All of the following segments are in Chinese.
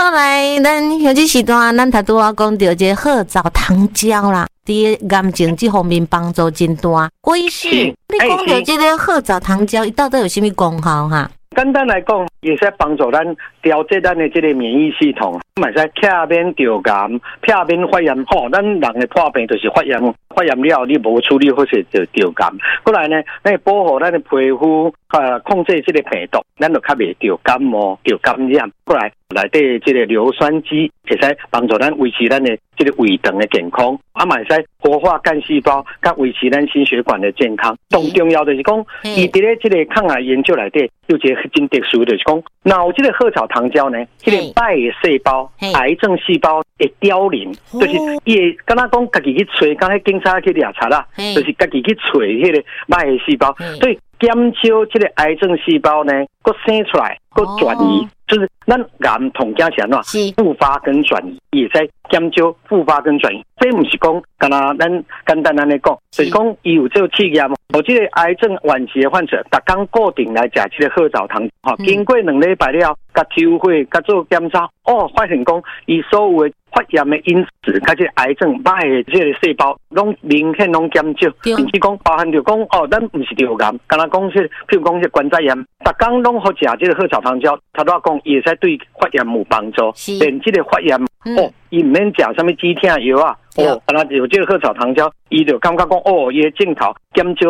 好来，咱休息时段，咱头拄仔讲到这褐藻糖胶啦，伫癌症这方面帮助真大。郭医师，你讲到这个褐藻糖胶，伊到底有啥物功效哈？ 简单来讲，也是帮助咱调节咱的这个免疫系统，嘛是避免着癌、避免发炎。吼，咱人的破病就是发炎，发炎了你无处理好势就着癌。过来呢，咱保护咱的皮肤，控制这个病毒，咱就较袂着感冒、着感染。过来内底这个硫酸基，会使帮助咱维持咱的这个胃肠的健康，嘛会使活化干细胞，甲维持咱心血管的健康。最重要就是讲，伊伫咧这个抗癌研究内底有一个真特殊，就是讲，若有这个褐藻糖胶呢，这个败细胞、癌症细胞会凋零，就是伊会敢若讲家己去找，敢迄警察去调查啦，就是家己去找迄个败的细胞，所以减少这个癌症细胞呢，佫生出来，佫转移。就是咱癌痛惊是安怎复发跟转移，也在减少复发跟转移。这不是讲，干那咱简单安尼讲，就是讲伊有这个试验，我这个癌症晚期的患者，逐天固定来食这个褐藻糖，经过2礼拜了，甲抽血，甲做检查，发现讲伊所有的发炎的因子，甲这个癌症歹的这个细胞，拢明显拢减少，甚至讲包含着讲咱不是着癌，干那讲是，譬如讲是关节炎，逐天拢好食这个褐藻糖胶，他都讲也使对发炎有帮助，连这个发炎伊唔免食什么止痛药啊，干那有这个褐藻糖胶，伊就感觉讲伊的镜头减少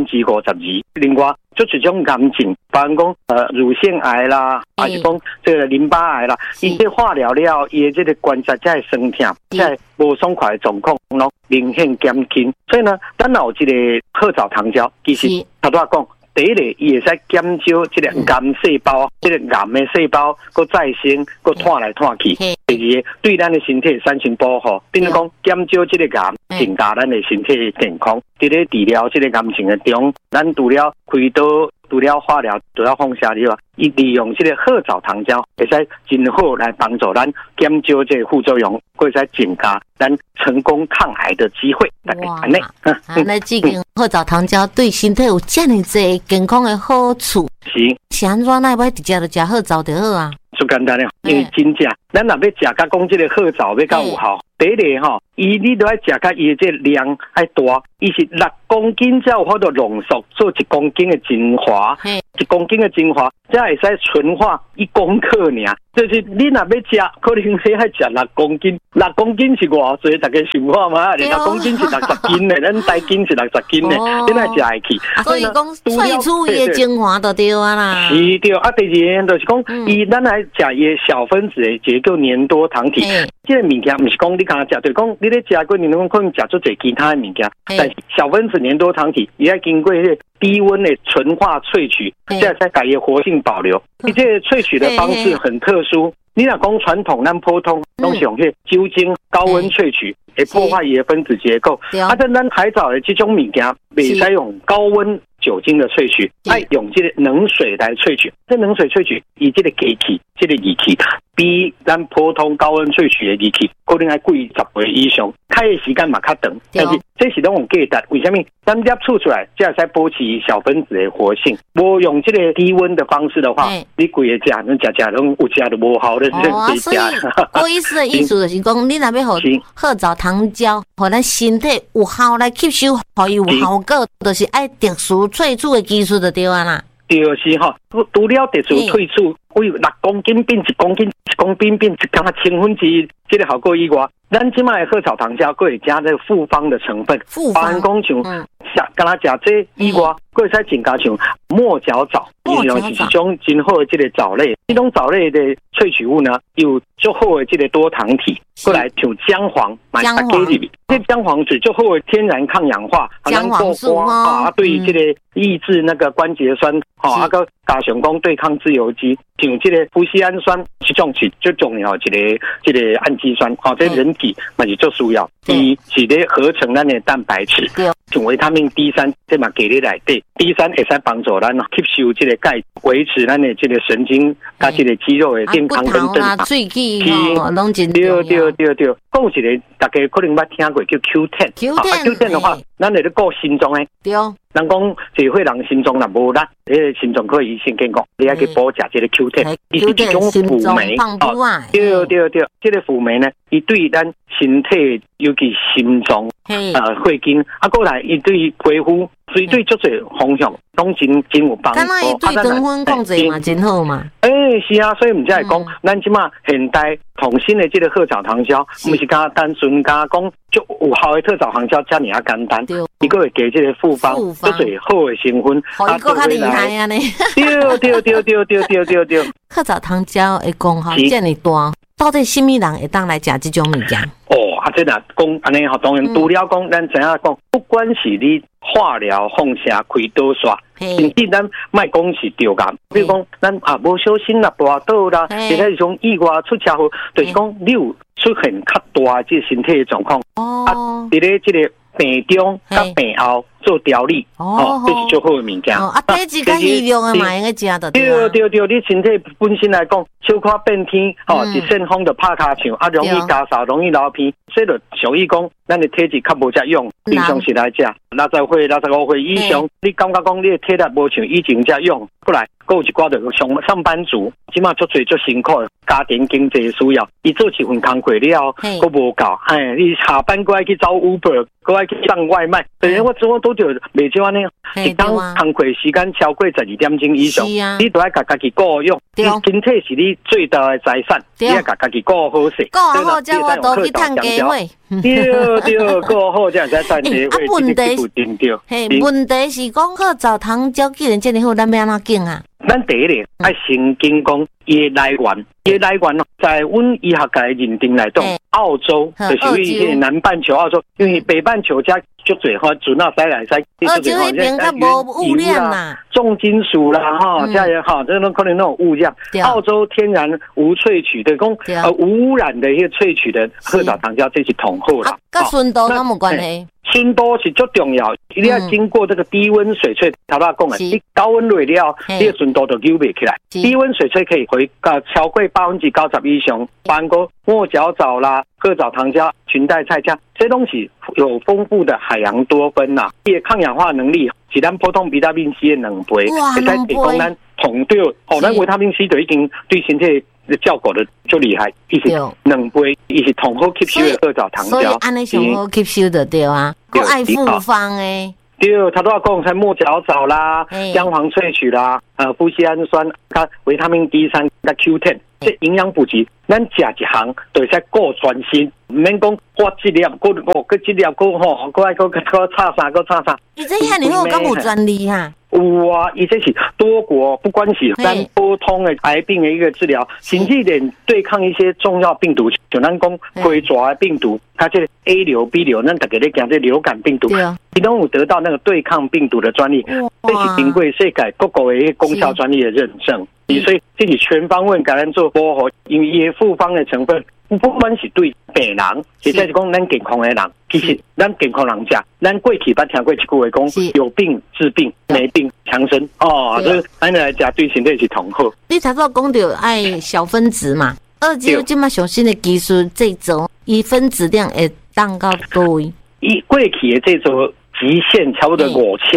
52%。另外，就是种癌症，包含讲乳腺癌啦，还是讲这个淋巴癌啦，伊这化疗了，伊的这个关节才会酸痛，才会无爽快的状况，拢明显减轻。所以呢，咱有这个褐藻糖胶，其实他都讲。第一个，伊会使减少这个癌细胞，这个癌的细胞佫再生，佫拖来拖去。第二个，对咱的身体产生保护，等于讲减少这个癌，增加咱的身体健康。伫咧治疗这个癌症的中，咱除了开刀、除了化疗、除了放射以外，伊利用这个褐藻糖胶，会使真好来帮助咱减少这个副作用，会使增加咱成功抗癌的机会。大概安尼。 那这个褐藻糖胶对身体有这么多健康的好处，是安怎那要直接就吃褐藻就好啊？ 最简单的，因为真正咱若要食甲讲这个褐藻要较有效，第一个你都要食甲伊的这量爱大，伊是6公斤才有法度浓缩做1公斤的精华，1公斤的精华才会使纯化1公克尔。就是你若要食，可能你爱食6公斤，6公斤是偌济，大家想看嘛？6公斤是60斤的，咱大斤是60斤的，你爱食会起。 所以讲萃取伊的精华就对啊啦。 是对啊，第二就是讲，咱来食伊的小分子的结构粘多糖体。这个物件不是讲你刚刚食，就是讲你咧食过，你可能食出侪其他的物件，但是小分子粘多糖体也要经过低温的纯化萃取，这样才把伊活性保留。你这个萃取的方式很特殊。你若讲传统咱普通拢是用酒精高温萃取，会破坏伊的分子结构。但咱海藻的这种物件，袂使用高温酒精的萃取，爱用这个冷水来萃取。这冷水萃取，以这个机器，这个仪器比咱普通高温萃取的仪器可能要贵10倍以上，开的时间嘛较长。但是这是拢用价值，为什么？咱摄取出来，这才保持小分子的活性。无用这个低温的方式的话，你规个食，你食拢有食就无效的。 所以郭医师的意思就是讲，你若要互褐藻糖胶，互咱身体有效来吸收，互伊有效果，就是爱特殊萃取的技术就对啊啦。 就是除了特殊萃取，为6公斤变1公斤，1公斤变1000分之一，这个效果以外，咱即卖褐藻糖胶佫会加这个复方的成分，包含讲像敢若食这以外，佫会使增加像墨角藻，因为是一种真好的这个藻类。这种藻类的萃取物呢，有足好的这个多糖体，过来像姜黄，姜黄，这姜黄是足好的天然抗氧化， 姜黄素对这个抑制那个关节酸，个加上讲对抗自由基，像这个麩酰氨酸这种是最重要这个氨基酸，这人体嘛是最需要。第一是咧合成咱的蛋白质， 像维他命 D3，这嘛给你内底 ，D3 会使帮助咱吸收这个钙，维持咱的这个神经甲这个肌肉的健康跟正常。 喙齿拢真重要。 对，讲一个大家可能捌听过叫 Q10，Q10 的话，咱会咧顾心脏诶。 对。 人讲一岁人心脏若无力，迄个心脏科医生跟讲，你要去补食这个 Q10，伊是一种辅酶。对，这个辅酶呢，伊对咱身体，尤其心脏、血筋，过来伊对皮肤，所以对足侪方向拢真有帮助。 敢若伊对糖分控制嘛，真好嘛。 是啊，所以毋才会讲，咱即马现代统新的这个褐藻糖胶，毋是讲单纯讲就有效的褐藻糖胶遮尔啊简单，伊个会加这个复方，足侪好的成分， 伊个较厉害啊呢。 对。 褐藻糖胶的功效遮尔大，到底什么人会当来食这种物件？ 这若讲安尼吼，当然除了讲，咱知影讲，不管是你化疗、放射、开刀刷，甚至咱莫讲是着癌，比如讲咱无小心啦、跌倒啦，或者是种意外出车祸，就是讲你有出现较大即身体的状况，伫咧即个病中甲病后做调理，这是最好的物件。 第一个医疗的嘛，应该食到。对， 你身体本身来讲，小可变天，一阵风就拍骹唱，容易加扫，容易流鼻，这就属于讲咱的体质较无遮勇，平常时来食，60岁、65岁以上，你感觉讲你的体力无像以前遮勇，过来，还有一寡就上班族，即马足侪足辛苦，家庭经济需要，伊做一份工课了，佫无够，你下班佫爱去找 Uber， 佫爱去送外卖，对，我都就袂少安尼，一当工课时间超过12点钟以上，你都要甲家己顾用，你身体是你最大的财产，你要甲家己顾好势， 顾好才我都去趁家伙。 对，顾好才会使趁家伙， 问题是讲褐藻糖胶既然这么好，咱要安怎拣啊？ 咱第一咧，爱先经讲伊的来源，在阮医学界认定来讲，澳洲就是因为南半球澳洲，因为北半球遮足侪吼，船啊驶来驶去， 澳洲迄边较无污染啦， 重金属啦哈，遮也好，这种可能那种污染。澳洲天然无萃取的，讲无污染的一个萃取的褐藻糖胶，这是同好啦。 甲纯度有无关系？ 纯度是足重要，一定要经过这个低温水萃。头仔讲的，你高温热了，你的纯度就扭袂起来。低温水萃可以回到超过90%以上，包括墨角藻啦、褐藻糖胶、裙带菜胶，这东西有丰富的海洋多酚呐，伊的抗氧化能力是咱普通维他命 C 的2倍，会使提供咱同对咱维他命 C 就已经对身体的效果的就厉害，伊是2倍，伊是同好吸收的褐藻糖胶， 所以安尼上好吸收的对啊，佮爱复方诶。 对，他都要讲像墨角藻啦、姜黄萃取啦、麩酰氨酸、加维他命 D3、加 Q10， 这营养补给，咱食一项就会使顾全身，唔免讲我这粒，佮这粒，佮爱佮差啥。 你这遐尼好，敢有专利哈？ 有啊，伊这是多国，不管是咱普通的癌病的一个治疗，甚至连对抗一些重要病毒，就咱讲龟爪的病毒，它这 A 流、B 流，咱大家咧讲这流感病毒，伊拢有得到那个对抗病毒的专利，这是经过世界各国的功效专利的认证，所以这是全方位给咱做保护，因为伊复方的成分。不管是对病人，或者是讲咱健康的人，其实咱健康人食，咱过去捌听过一句话讲，有病治病，没病强身就是咱来食对身体是同好。 你才说讲到爱小分子嘛，2G即马上新的技术制造，伊分子量会降到多位？ 伊过去的制造极限差不多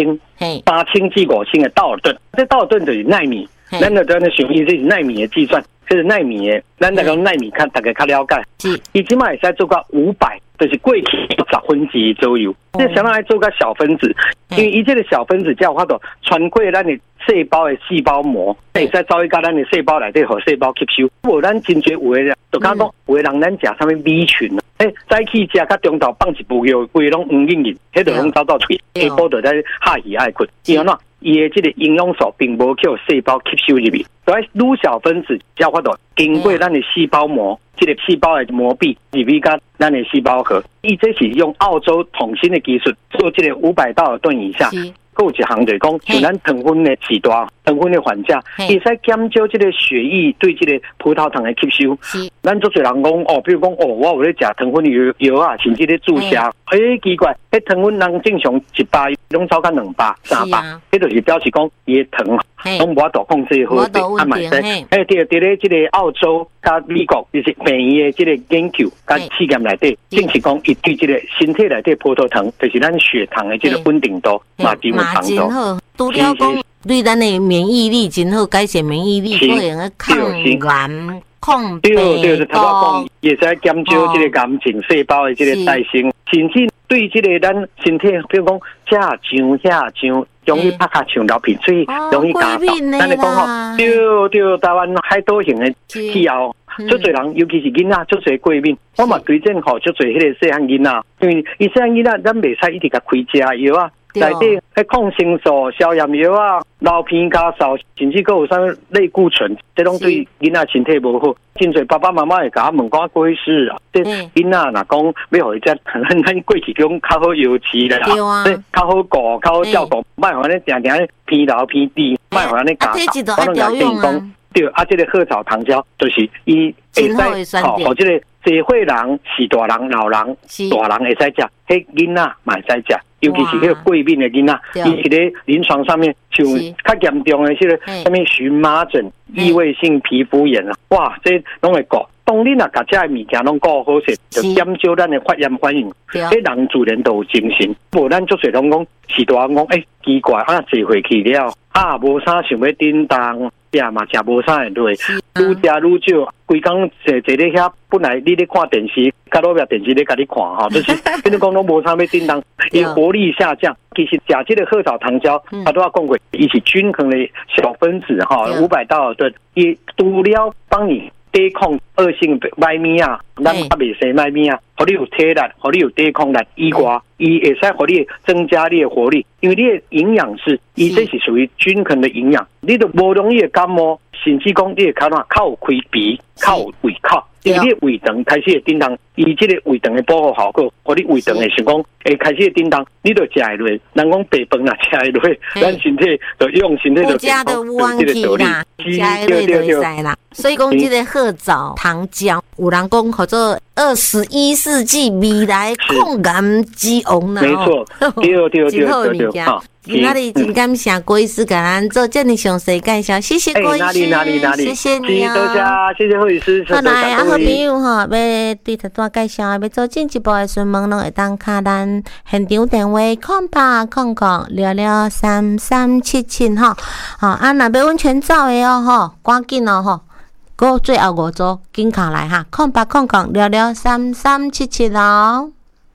5000，8000至5000的道尔顿，这道尔顿就是奈米，咱的想伊这是奈米的计算。这是奈米的，咱那个奈米看大家较了解。伊起码会使做到500，就是过去10分之一左右。这相当于做个小分子，因为伊这个小分子才有法度穿过咱的细胞的细胞膜，会使走去到咱的细胞内底，互细胞吸收。无咱真侪有的，就讲讲有的人咱食啥物米群，早起食较中昼放一步药，规拢黄硬硬，迄就拢走到喙，下晡就在下鱼爱困，因为喏，伊的这个营养素并无叫细胞吸收入去。所以，愈小分子才有法度经过咱的细胞膜，这个细胞的膜壁入去到咱的细胞核。伊这是用澳洲统新的技术做这个500道尔顿以下。还有一项就是讲，像咱糖分的糖分的缓降，伊使减少这个血液对这个葡萄糖的吸收。 咱足侪人讲哦，比如讲哦，我有咧食糖分药啊，甚至咧注射，奇怪，迄糖分人正常1包拢超过2包、3包，迄就是表示讲伊糖拢无法度控制好，啊嘛是，伫咧即个澳洲甲美国就是病院的即个研究甲试验内底，正是讲伊对即个身体内底葡萄糖，就是咱血糖的即个稳定度嘛真有帮助。 除了讲对咱的免疫力真好，改善免疫力，可能抗癌。 对，头讲，也是减少这个癌症细胞的这个代谢，甚至对这个咱身体，比如讲遐酱，容易拍卡肠流鼻水，容易感冒。咱来讲吼，对，台湾海岛型的气候，足侪人，尤其是囡仔，足侪过敏。我嘛推荐吼，足侪迄个细汉囡仔，因为伊细汉囡仔，咱袂使一直甲开食药啊。内底迄抗生素、消炎药啊、老片加扫，甚至佫有啥类固醇，这拢对囡仔身体无好。真侪爸爸妈妈会甲我问讲过世啊，这囡仔若讲要互伊食，咱过去讲较好药吃啦，较好顾、较好照顾，莫互咱定定偏老偏低，莫互咱咧加糖。我拢甲建议讲，对啊，这个褐藻糖胶就是伊会使互这个社会人、是大人、老人、大人会使食，迄囡仔嘛会使食。尤其是迄个过敏的囡仔，伊伫咧临床上面像较严重的迄个什么荨麻疹、异位性皮肤炎啊，哇，这拢会顾。当你若甲这物件拢顾好势，就减少咱的发炎反应。迄人自然都有精神。无咱足侪拢讲，是大人讲，奇怪，坐回去了，无啥想要叮当。食嘛食无啥会累，愈食愈少，规工坐咧遐，本来你咧看电视，甲落壁电视咧甲你看吼，就是跟你讲拢无啥要叮当，伊活力下降。其实食这个褐藻糖胶，都要讲过，伊是均衡的小分子500道尔顿，伊除了帮你抵抗恶性歹物啊，咱袂生歹物啊，互你有体力，互你有抵抗力以外，伊会使互你增加你的活力，因为你的营养是，伊这是属于均衡的营养，你都无容易感冒，甚至讲你的口较有开鼻，较有胃口，因为你的胃肠开始会叮当，伊这个胃肠的保护效果，互你胃肠的想讲会开始会叮当，你就食会落，人讲白饭啦食会落，咱身体就用身体就健康， 这个道理，食会落就会使啦。所以讲，这个褐藻糖胶，有人讲叫做21世纪未来抗癌之王啦。 没错，对， 真好的物件。今仔日真感谢郭医师给咱做这么详细介绍，谢谢郭医师， 哪里， 谢谢你啊， 谢谢郭医师。 好来，好朋友哈，要对他多介绍，要做进一步的询问，拢会当卡咱现场电话0800663377哈。好，若要阮全走的哦吼，赶紧哦吼。个最后5组紧卡来哈，0800663377哦。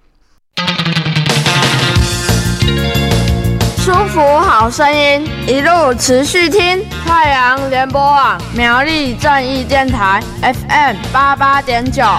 舒服好声音，一路持续听太阳联播网苗栗正义电台 FM 88.9。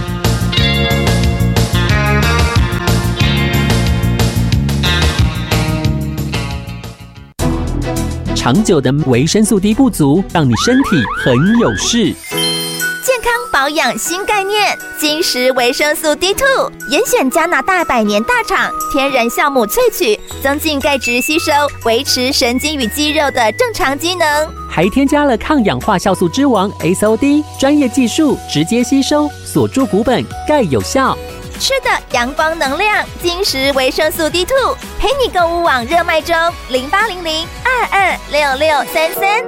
长久的维生素 D 不足，让你身体很有事。 健康保养新概念，金石维生素 D2， 严选加拿大100年大厂天然酵母萃取，增进钙质吸收，维持神经与肌肉的正常机能。 还添加了抗氧化酵素之王 SOD， 专业技术直接吸收，锁住骨本，钙有效。 吃的阳光能量，金石维生素 D2， 陪你购物网热卖中，0800226633。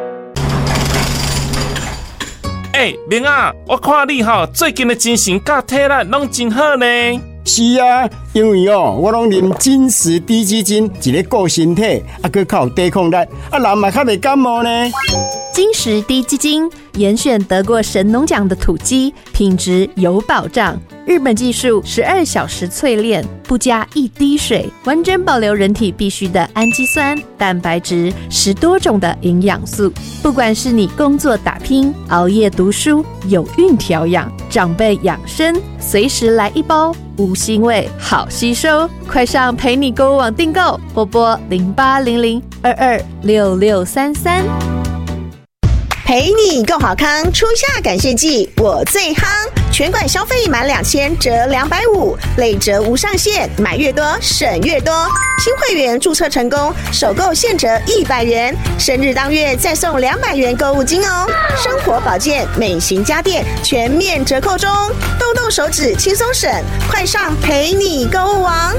明啊，我看你最近的精神甲体力拢真好呢。 是啊，因为我拢啉金石低基金，一个顾身体，佮较有抵抗力，人嘛较袂感冒呢。 金石低基金严选得过神农奖的土鸡，品质有保障。日本技术12小时淬炼，不加一滴水，完整保留人体必需的氨基酸、蛋白质，10多种的营养素。不管是你工作打拼、熬夜读书、有孕调养、长辈养生，随时来一包，无腥味，好吸收。快上陪你购物网订购，拨0800226633。 陪你更好康初夏感谢季，我最夯！全馆消费满2000折250，累折无上限，买越多省越多。新会员注册成功，首购现折100元，生日当月再送200元购物金哦。生活保健、美型家电全面折扣中，动动手指轻松省，快上陪你购物王！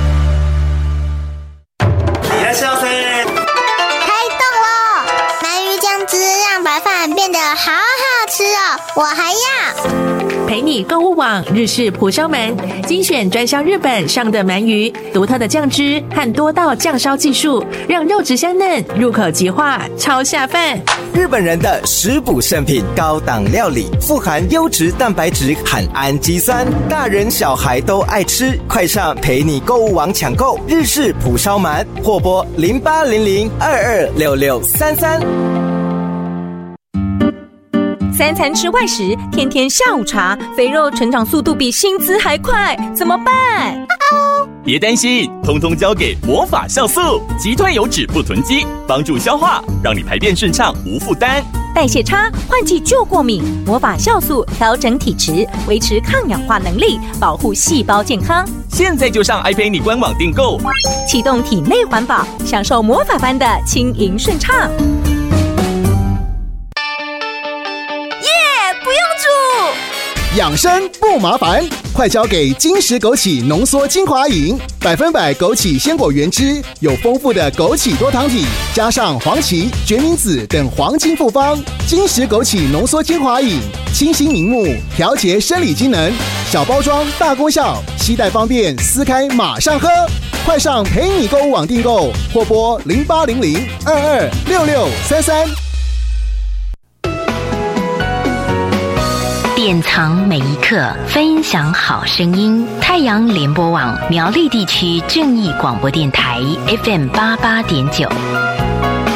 いらっしゃいませ。 开动喽！鳗鱼酱汁让白饭变得好好吃哦，我还要。 陪你购物网日式蒲烧鳗，精选专销日本上的鳗鱼，独特的酱汁和多道酱烧技术，让肉质香嫩，入口即化，超下饭。 日本人的食补圣品，高档料理，富含优质蛋白质和氨基酸，大人小孩都爱吃。快上陪你购物网抢购日式蒲烧鳗，或拨0800226633。 3餐吃外食，天天下午茶，肥肉成长速度比薪资还快，怎么办？ 别担心，通通交给魔法酵素，击退油脂不囤积，帮助消化，让你排便顺畅无负担。 代谢差，换季就过敏，魔法酵素调整体质，维持抗氧化能力，保护细胞健康。 现在就上爱陪你官网订购， 启动体内环保，享受魔法般的轻盈顺畅。 养生不麻烦，快交给金石枸杞浓缩精华饮，100%枸杞鲜果原汁，有丰富的枸杞多糖体，加上黄芪、决明子等黄金复方。金石枸杞浓缩精华饮，清新明目，调节生理机能，小包装大功效，携带方便，撕开马上喝。快上陪你购物网订购，或拨0800226633。 典藏每一刻，分享好声音。太阳联播网苗栗地区正义广播电台 FM88.9。